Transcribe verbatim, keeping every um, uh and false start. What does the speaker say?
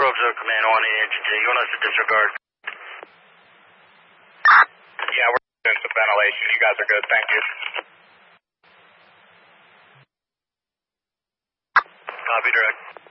Grove Zero Command on the engine J. You want us to disregard? Yeah, we're doing some ventilation. You guys are good. Thank you. Copy, direct.